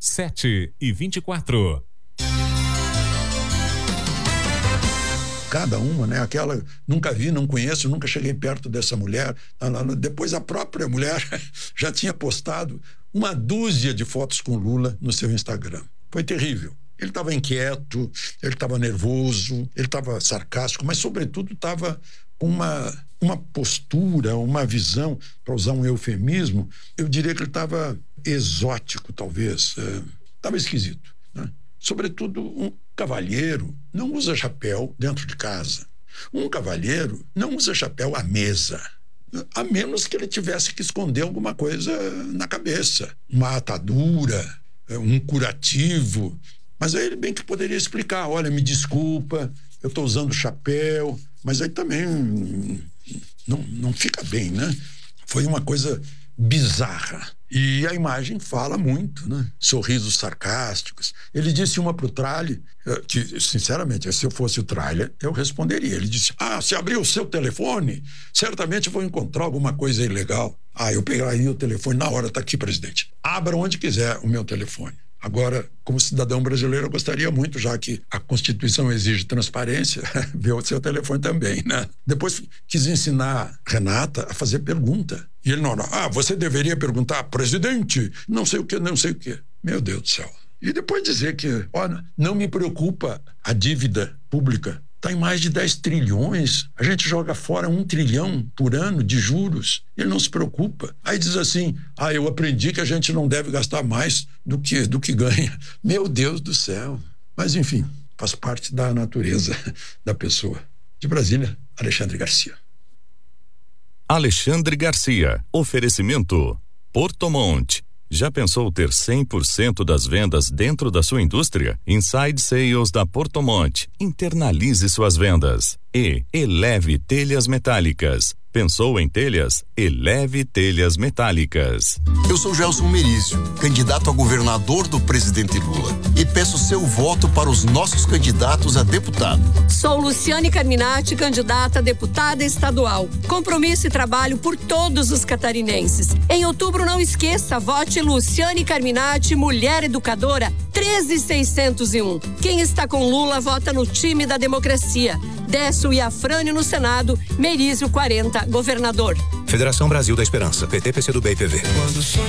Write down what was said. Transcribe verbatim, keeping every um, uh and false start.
sete e vinte e quatro. Cada uma, né? Aquela, nunca vi, não conheço, nunca cheguei perto dessa mulher. Depois a própria mulher já tinha postado uma dúzia de fotos com Lula no seu Instagram. Foi terrível. Ele estava inquieto, ele estava nervoso, ele estava sarcástico, mas sobretudo estava com uma, uma postura, uma visão, para usar um eufemismo, eu diria que ele estava exótico, talvez. Estava esquisito, né? Sobretudo um cavalheiro não usa chapéu dentro de casa. Um cavalheiro não usa chapéu à mesa, a menos que ele tivesse que esconder alguma coisa na cabeça. Uma atadura, um curativo. Mas aí ele bem que poderia explicar, olha, me desculpa, eu estou usando chapéu, mas aí também não, não fica bem, né? Foi uma coisa bizarra. E a imagem fala muito, né? Sorrisos sarcásticos. Ele disse uma pro Tralli, que, sinceramente, se eu fosse o Tralli, eu responderia. Ele disse, ah, se abrir o seu telefone, certamente vou encontrar alguma coisa ilegal. Ah, eu pegaria o telefone na hora, tá aqui, presidente. Abra onde quiser o meu telefone. Agora, como cidadão brasileiro, eu gostaria muito, já que a Constituição exige transparência, ver o seu telefone também, né? Depois quis ensinar Renata a fazer pergunta. E ele não, não, ah, você deveria perguntar, presidente, não sei o que, não sei o que. Meu Deus do céu. E depois dizer que, olha, não me preocupa a dívida pública. Está em mais de dez trilhões. A gente joga fora um trilhão por ano de juros. Ele não se preocupa. Aí diz assim, ah, eu aprendi que a gente não deve gastar mais do que, do que ganha. Meu Deus do céu. Mas, enfim, faz parte da natureza da pessoa. De Brasília, Alexandre Garcia. Alexandre Garcia. Oferecimento Portomont. Já pensou ter cem por cento das vendas dentro da sua indústria? Inside Sales da Portomont. Internalize suas vendas. E Eleve Telhas Metálicas. Pensou em telhas? Eleve Telhas Metálicas. Eu sou Gelson Merizio, candidato a governador do presidente Lula, e peço seu voto para os nossos candidatos a deputado. Sou Luciane Carminati, candidata a deputada estadual. Compromisso e trabalho por todos os catarinenses. Em outubro, não esqueça, vote Luciane Carminati, mulher educadora, treze seiscentos e um. Quem está com Lula, vota no time da democracia. Décio e Afrânio no Senado, Merizio quarenta, governador. Federação Brasil da Esperança, P T, P C do B e P V.